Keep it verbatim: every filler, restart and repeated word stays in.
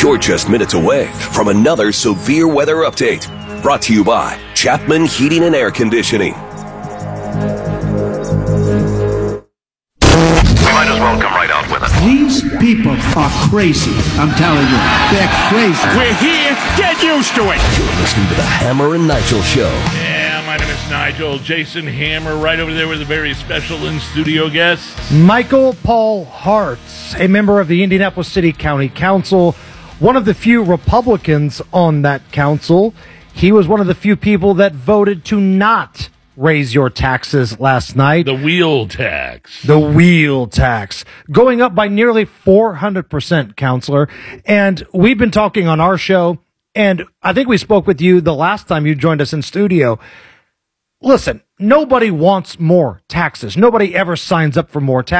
You're just minutes away from another severe weather update. Brought to you by Chapman Heating and Air Conditioning. We might as well come right out with it. These people are crazy. I'm telling you, they're crazy. We're here. Get used to it. You're listening to the Hammer and Nigel Show. Yeah, my name is Nigel. Jason Hammer right over there with a very special in-studio guest. Michael Paul Hartz, a member of the Indianapolis City County Council, one of the few Republicans on that council. He was one of the few people that voted to not raise your taxes last night. The wheel tax. The wheel tax. Going up by nearly four hundred percent, Counselor. And we've been talking on our show, and I think we spoke with you the last time you joined us in studio. Listen, nobody wants more taxes. Nobody ever signs up for more taxes.